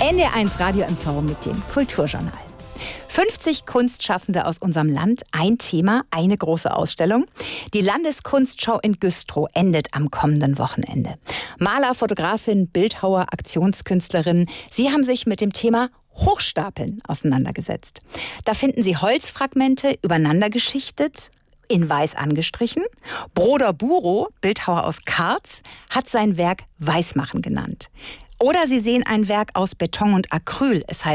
NDR1 Radio MV mit dem Kulturjournal. 50 Kunstschaffende aus unserem Land, ein Thema, eine große Ausstellung. Die Landeskunstschau in Güstrow endet am kommenden Wochenende. Maler, Fotografin, Bildhauer, Aktionskünstlerin, sie haben sich mit dem Thema Hochstapeln auseinandergesetzt. Da finden Sie Holzfragmente übereinander geschichtet, in weiß angestrichen. Broder Buro, Bildhauer aus Karz, hat sein Werk Weißmachen genannt. Oder Sie sehen ein Werk aus Beton und Acryl. Es heißt